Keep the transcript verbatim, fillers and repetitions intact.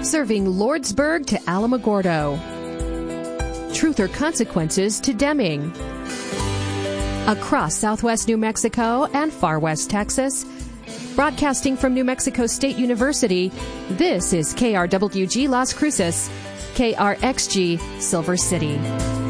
Serving Lordsburg to Alamogordo. Truth or Consequences to Deming. Across southwest New Mexico and far west Texas. Broadcasting from New Mexico State University, this is K R W G Las Cruces, K R X G Silver City.